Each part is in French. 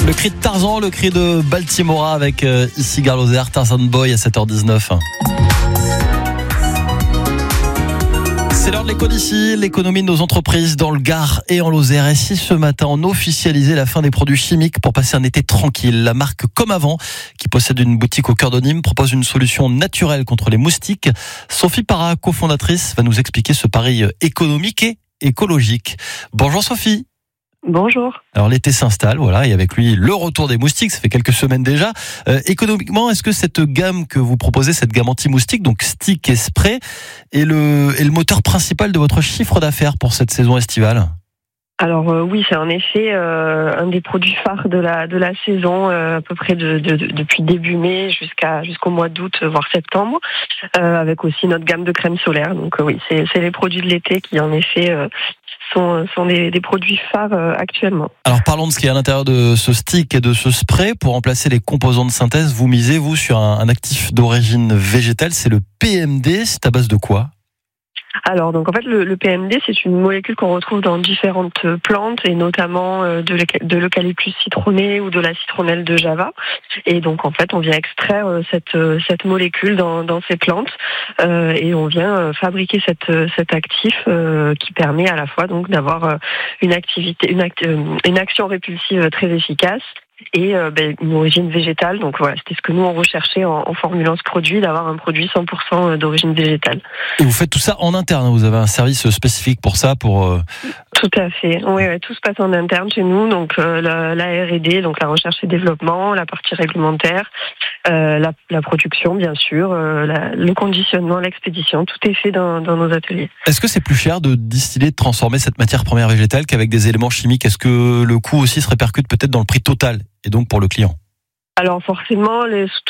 Le cri de Tarzan, le cri de Baltimora avec ici Gare Lozère, Tarzan Boy à 7h19. C'est l'heure de l'éco d'ici, l'économie de nos entreprises dans le Gard et en Lozère. Et si ce matin on officialisait la fin des produits chimiques pour passer un été tranquille, la marque Comme Avant, qui possède une boutique au cœur de Nîmes, propose une solution naturelle contre les moustiques. Sophie Para, cofondatrice, va nous expliquer ce pari économique et écologique. Bonjour Sophie. Bonjour. Alors l'été s'installe, voilà, et avec lui le retour des moustiques, ça fait quelques semaines déjà. Économiquement, est-ce que cette gamme que vous proposez, cette gamme anti-moustique, donc stick et spray, est le moteur principal de votre chiffre d'affaires pour cette saison estivale ? Alors oui, c'est en effet un des produits phares de la saison, à peu près depuis début mai jusqu'au mois d'août, voire septembre, avec aussi notre gamme de crème solaire. Donc oui, c'est les produits de l'été qui en effet sont des produits phares actuellement. Alors parlons de ce qu'il y a à l'intérieur de ce stick et de ce spray. Pour remplacer les composants de synthèse, vous misez sur un actif d'origine végétale, c'est le PMD. C'est à base de quoi ? Alors donc en fait le PMD, c'est une molécule qu'on retrouve dans différentes plantes et notamment de l'eucalyptus citronné ou de la citronnelle de Java. Et donc en fait on vient extraire cette molécule dans ces plantes et on vient fabriquer cet actif qui permet à la fois donc d'avoir une action répulsive très efficace et une origine végétale. Donc voilà, c'était ce que nous on recherchait en formulant ce produit, d'avoir un produit 100% d'origine végétale. Et vous faites tout ça en interne, vous avez un service spécifique pour ça, Tout à fait. Oui, tout se passe en interne chez nous, donc la R&D, donc la recherche et développement, la partie réglementaire, la production bien sûr, le conditionnement, l'expédition, tout est fait dans nos ateliers. Est-ce que c'est plus cher de distiller, de transformer cette matière première végétale qu'avec des éléments chimiques ? Est-ce que le coût aussi se répercute peut-être dans le prix total et donc pour le client ? Alors forcément,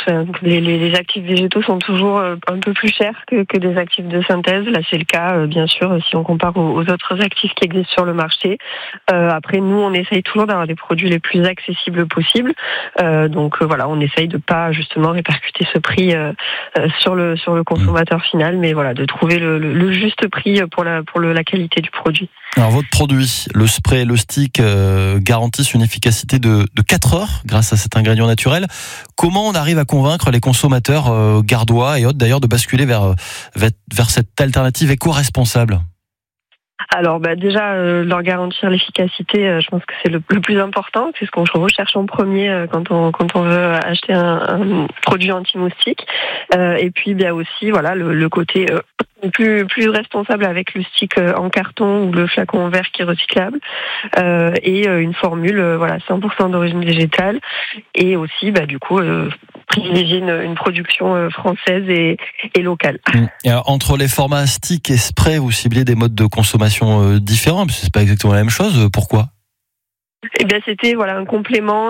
les actifs végétaux sont toujours un peu plus chers que des actifs de synthèse. Là, c'est le cas, bien sûr, si on compare aux autres actifs qui existent sur le marché. Après, nous, on essaye toujours d'avoir des produits les plus accessibles possibles. Donc voilà, on essaye de pas justement répercuter ce prix sur le consommateur final, mais voilà, de trouver le juste prix pour la qualité du produit. Alors votre produit, le spray et le stick, garantissent une efficacité de 4 heures grâce à cet ingrédient naturel. Comment on arrive à convaincre les consommateurs gardois et autres d'ailleurs de basculer vers cette alternative éco-responsable ? Alors déjà leur garantir l'efficacité, je pense que c'est le plus important, c'est ce qu'on recherche en premier quand on veut acheter un produit anti-moustique. Et puis bien aussi voilà le côté plus responsable avec le stick en carton ou le flacon en verre qui est recyclable et une formule 100% d'origine végétale et aussi du coup privilégier une production française et locale. Et alors, entre les formats stick et spray, vous ciblez des modes de consommation différents, parce que c'est pas exactement la même chose. Pourquoi ? Eh bien, c'était un complément.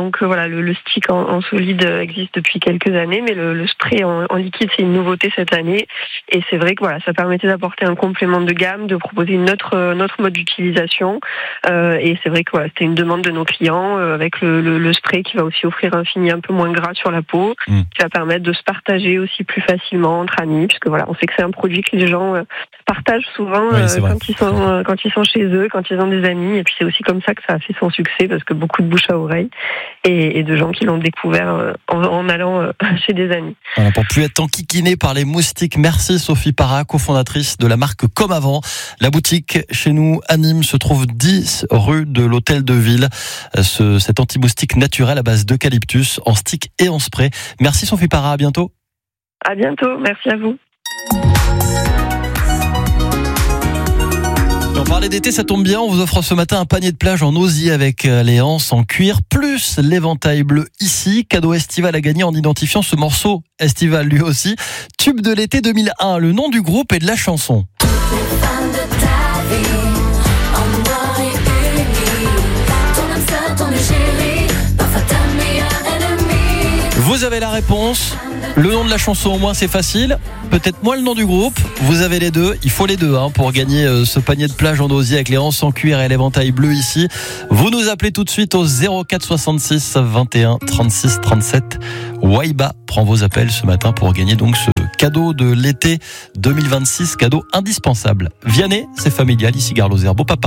Le stick en solide existe depuis quelques années, mais le spray en liquide c'est une nouveauté cette année. Et c'est vrai que ça permettait d'apporter un complément de gamme, de proposer une autre mode d'utilisation. Et c'est vrai que c'était une demande de nos clients avec le spray qui va aussi offrir un fini un peu moins gras sur la peau, qui va permettre de se partager aussi plus facilement entre amis, puisque on sait que c'est un produit que les gens partagent souvent quand ils sont chez eux, quand ils ont des amis. Et puis c'est aussi comme ça que ça a fait son succès, parce que beaucoup de bouche à oreille et de gens qui l'ont découvert en allant chez des amis. Voilà, pour plus être enquiquiné par les moustiques, merci Sophie Para, cofondatrice de la marque Comme Avant. La boutique chez nous à Nîmes se trouve 10 rue de l'Hôtel de Ville. Cet anti-moustique naturel à base d'eucalyptus en stick et en spray. Merci Sophie Para, à bientôt. À bientôt, merci à vous. On parlait d'été, ça tombe bien, on vous offre ce matin un panier de plage en osier avec les anses en cuir, plus l'éventail bleu ici. Cadeau estival à gagner en identifiant ce morceau estival lui aussi. Tube de l'été 2001, le nom du groupe et de la chanson. Vous avez la réponse, le nom de la chanson au moins c'est facile, peut-être moins le nom du groupe, vous avez les deux, il faut les deux pour gagner ce panier de plage en osier avec les anses en cuir et l'éventail bleu ici. Vous nous appelez tout de suite au 04 66 21 36 37. Waiba prend vos appels ce matin pour gagner donc ce cadeau de l'été 2026, cadeau indispensable. Vianney, c'est familial, ici Gare Lozère. Beau papa.